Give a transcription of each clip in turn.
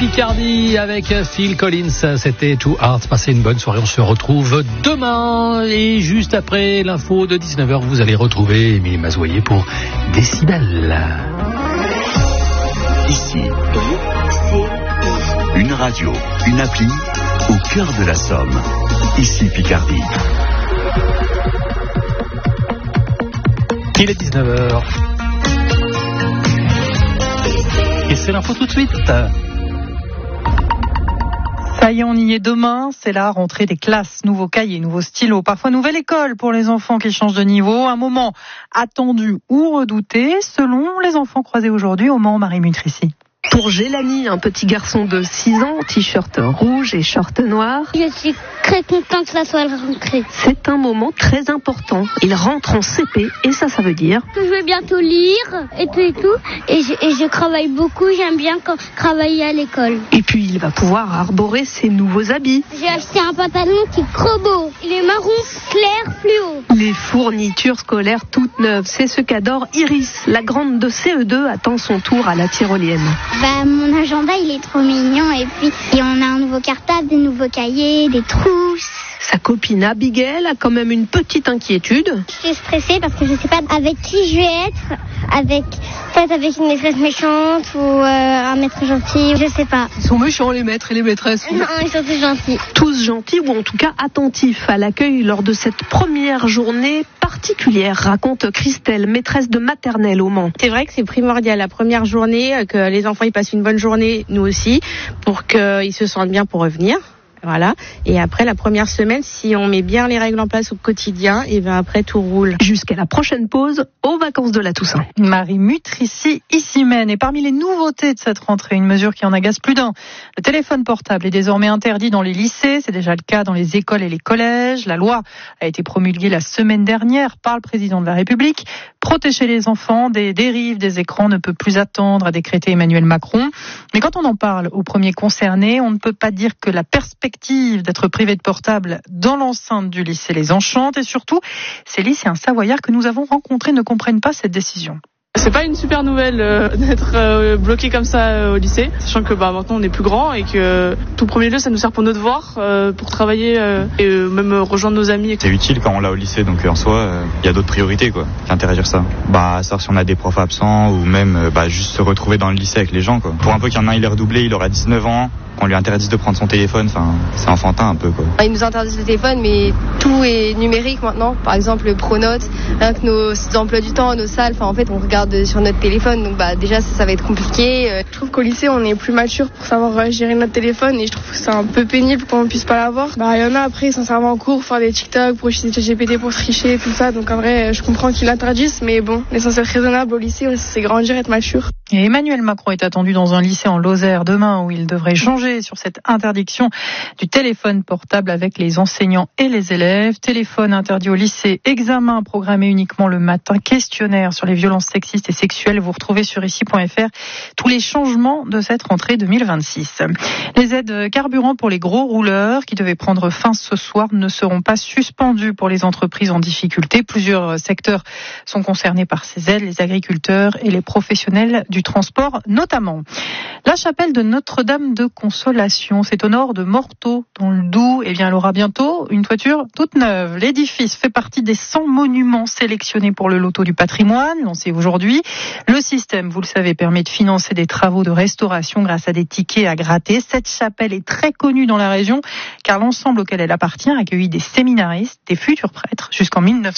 Picardie avec Phil Collins. C'était Two Hearts. Passez une bonne soirée. On se retrouve demain. Et juste après l'info de 19h, vous allez retrouver Émilie Mazoyer pour Décibel. Ici, une radio, une appli au cœur de la Somme. Ici Picardie. Il est 19h. Et c'est l'info tout de suite. Ça y est, on y est demain, c'est la rentrée des classes, nouveaux cahiers, nouveaux stylos, parfois nouvelle école pour les enfants qui changent de niveau, un moment attendu ou redouté selon les enfants croisés aujourd'hui au Mans, Marie Mutrici. Pour Gélani, un petit garçon de 6 ans, t-shirt rouge et short noir. Je suis très contente que ça soit la rentrée. C'est un moment très important. Il rentre en CP et ça veut dire que je vais bientôt lire et tout. Et je travaille beaucoup, j'aime bien travailler à l'école. Et puis il va pouvoir arborer ses nouveaux habits. J'ai acheté un pantalon qui est trop beau. Il est marron clair fluo. Les fournitures scolaires toutes neuves, c'est ce qu'adore Iris. La grande de CE2 attend son tour à la tyrolienne. Mon agenda, il est trop mignon. Et puis, on a un nouveau cartable, des nouveaux cahiers, des trousses. Sa copine Abigail a quand même une petite inquiétude. Je suis stressée parce que je ne sais pas avec qui je vais être. Avec une maîtresse méchante ou un maître gentil, je sais pas. Ils sont méchants les maîtres et les maîtresses. Non, ils sont tous gentils. Tous gentils ou en tout cas attentifs à l'accueil lors de cette première journée particulière, raconte Christelle, maîtresse de maternelle au Mans. C'est vrai que c'est primordial la première journée, que les enfants ils passent une bonne journée, nous aussi, pour qu'ils se sentent bien pour revenir. Voilà. Et après la première semaine, si on met bien les règles en place au quotidien, et bien après tout roule. Jusqu'à la prochaine pause, aux vacances de la Toussaint. Marie Mutrici, ici Maine. Et parmi les nouveautés de cette rentrée, une mesure qui en agace plus d'un. Le téléphone portable est désormais interdit dans les lycées. C'est déjà le cas dans les écoles et les collèges. La loi a été promulguée la semaine dernière par le président de la République. Protéger les enfants des dérives des écrans ne peut plus attendre, a décrété Emmanuel Macron. Mais quand on en parle aux premiers concernés, on ne peut pas dire que la perspective d'être privé de portable dans l'enceinte du lycée les enchante. Et surtout, ces lycéens savoyards que nous avons rencontrés ne comprennent pas cette décision. C'est pas une super nouvelle d'être bloqué comme ça au lycée, sachant que maintenant on est plus grand et que tout premier lieu ça nous sert pour nos devoirs, pour travailler et même rejoindre nos amis. C'est utile quand on l'a au lycée, donc en soi il y a d'autres priorités quoi, qu'interdire ça. Savoir si on a des profs absents ou même juste se retrouver dans le lycée avec les gens quoi. Pour un peu qu'il y en a un il est redoublé, il aura 19 ans. Qu'on lui interdise de prendre son téléphone, c'est enfantin un peu quoi. Ils nous interdisent le téléphone mais tout est numérique maintenant. Par exemple le Pronote, rien que nos emplois du temps, nos salles, en fait on regarde sur notre téléphone donc déjà ça va être compliqué. Je trouve qu'au lycée on est plus mature pour savoir gérer notre téléphone et je trouve que c'est un peu pénible qu'on ne puisse pas l'avoir. Il y en a après ils s'en servent en cours, faire des TikTok pour utiliser ChatGPT pour tricher tout ça, donc en vrai je comprends qu'ils l'interdisent mais bon, l'essentiel raisonnable au lycée c'est grandir et être mature. Et Emmanuel Macron est attendu dans un lycée en Lozère demain où il devrait changer sur cette interdiction du téléphone portable avec les enseignants et les élèves. Téléphone interdit au lycée, examen programmé uniquement le matin, questionnaire sur les violences sexistes et sexuelles. Vous retrouvez sur ici.fr tous les changements de cette rentrée 2026. Les aides carburant pour les gros rouleurs qui devaient prendre fin ce soir ne seront pas suspendues pour les entreprises en difficulté. Plusieurs secteurs sont concernés par ces aides, les agriculteurs et les professionnels du transport notamment. La chapelle de Notre-Dame de Consolation, c'est au nord de Morteau, dans le Doubs. Elle aura bientôt une toiture toute neuve. L'édifice fait partie des 100 monuments sélectionnés pour le loto du patrimoine, lancé aujourd'hui. Le système, vous le savez, permet de financer des travaux de restauration grâce à des tickets à gratter. Cette chapelle est très connue dans la région, car l'ensemble auquel elle appartient a accueilli des séminaristes, des futurs prêtres, jusqu'en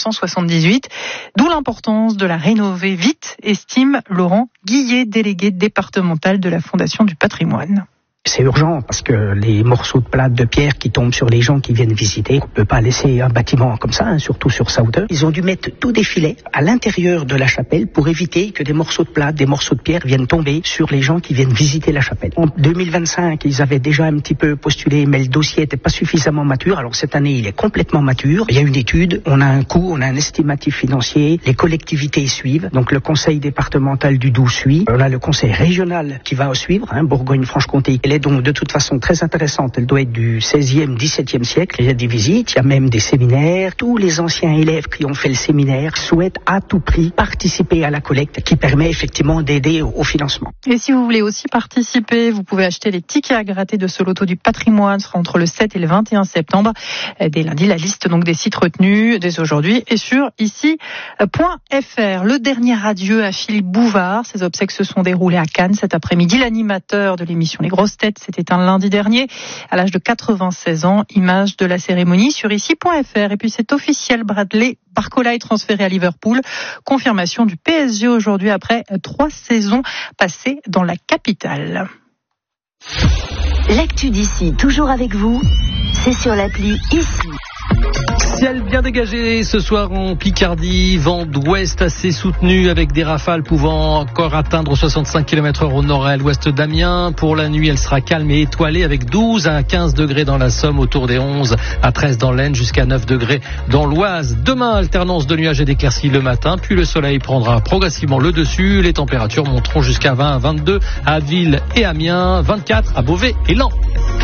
1978. D'où l'importance de la rénover vite, estime Laurent Guillet, délégué départemental de la Fondation du patrimoine. C'est urgent parce que les morceaux de plate de pierre qui tombent sur les gens qui viennent visiter, on ne peut pas laisser un bâtiment comme ça, surtout sur sa hauteur. Ils ont dû mettre tous des filets à l'intérieur de la chapelle pour éviter que des morceaux de plate, des morceaux de pierre viennent tomber sur les gens qui viennent visiter la chapelle. En 2025, ils avaient déjà un petit peu postulé, mais le dossier n'était pas suffisamment mature. Alors cette année, il est complètement mature. Il y a une étude, on a un coût, on a un estimatif financier, les collectivités suivent. Donc le conseil départemental du Doubs suit. On a le conseil régional qui va suivre, Bourgogne-Franche-Comté. est donc de toute façon très intéressante. Elle doit être du 16e, 17e siècle. Il y a des visites, il y a même des séminaires. Tous les anciens élèves qui ont fait le séminaire souhaitent à tout prix participer à la collecte qui permet effectivement d'aider au financement. Et si vous voulez aussi participer, vous pouvez acheter les tickets à gratter de ce loto du patrimoine. Ce sera entre le 7 et le 21 septembre. Dès lundi, la liste donc des sites retenus dès aujourd'hui est sur ici.fr. Le dernier adieu à Philippe Bouvard. Ses obsèques se sont déroulées à Cannes cet après-midi. L'animateur de l'émission Les Grosses Têtes s'est éteint lundi dernier à l'âge de 96 ans. Image de la cérémonie sur ici.fr. Et puis c'est officiel, Bradley Barcola est transféré à Liverpool. Confirmation du PSG aujourd'hui après 3 saisons passées dans la capitale. L'actu d'ici, toujours avec vous, c'est sur l'appli Ici. Ciel bien dégagé ce soir en Picardie, vent d'ouest assez soutenu avec des rafales pouvant encore atteindre 65 km/h au nord et à l'ouest d'Amiens. Pour la nuit, elle sera calme et étoilée avec 12 à 15 degrés dans la Somme, autour des 11 à 13 dans l'Aisne, jusqu'à 9 degrés dans l'Oise. Demain, alternance de nuages et d'éclaircies le matin, puis le soleil prendra progressivement le dessus. Les températures monteront jusqu'à 20 à 22 à Abbeville et Amiens, 24 à Beauvais et Laon.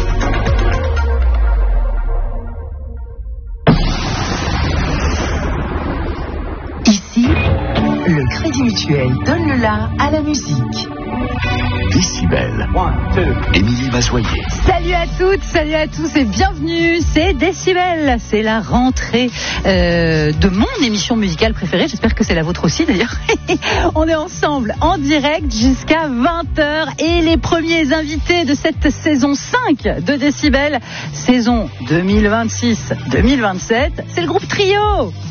Le Crédit Mutuel donne le la à la musique. Décibel. Émilie Mazoyer. Salut à toutes, salut à tous et bienvenue. C'est Décibel. C'est la rentrée de mon émission musicale préférée. J'espère que c'est la vôtre aussi d'ailleurs. On est ensemble en direct jusqu'à 20h et les premiers invités de cette saison 5 de Décibel, saison 2026-2027, c'est le groupe Trio.